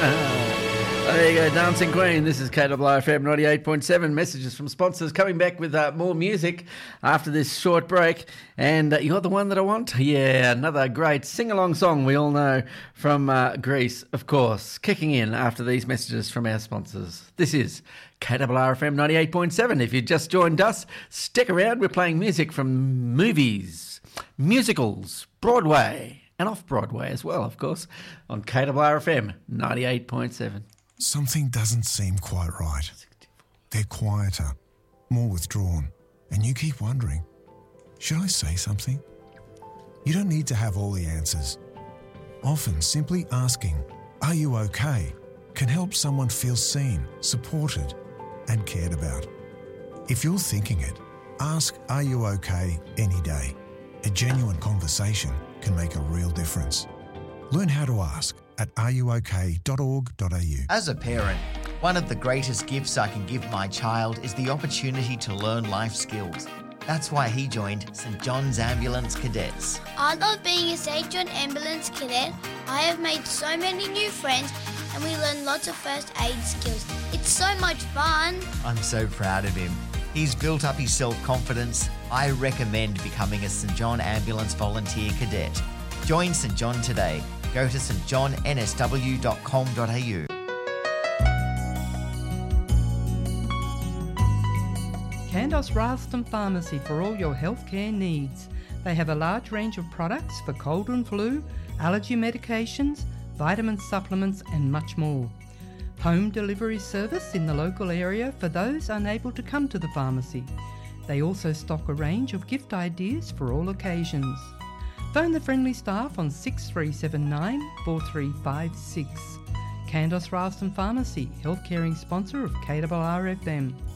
There you go, Dancing Queen. This is KWFM 98.7. Messages from sponsors coming back with more music after this short break. And You're the One That I Want. Yeah, another great sing-along song we all know from Greece, of course. Kicking in after these messages from our sponsors. This is KWRFM 98.7. If you just joined us, stick around. We're playing music from movies, musicals, Broadway, and off-Broadway as well, of course, on KWRFM 98.7. Something doesn't seem quite right. They're quieter, more withdrawn, and you keep wondering, should I say something? You don't need to have all the answers. Often simply asking, "Are you okay?" can help someone feel seen, supported, and cared about. If you're thinking it, ask, "Are you okay?" any day. A genuine conversation can make a real difference. Learn how to ask at areyouok.org.au. As a parent, one of the greatest gifts I can give my child is the opportunity to learn life skills. That's why he joined St John's Ambulance Cadets. I love being a St John Ambulance Cadet. I have made so many new friends and we learn lots of first aid skills. It's so much fun. I'm so proud of him. He's built up his self-confidence. I recommend becoming a St John Ambulance Volunteer Cadet. Join St John today. Go to stjohnnsw.com.au. Candos Ralston Pharmacy for all your healthcare needs. They have a large range of products for cold and flu, allergy medications, vitamin supplements and much more. Home delivery service in the local area for those unable to come to the pharmacy. They also stock a range of gift ideas for all occasions. Phone the friendly staff on 6379 4356. Candos Ralston Pharmacy, health caring sponsor of KWRFM.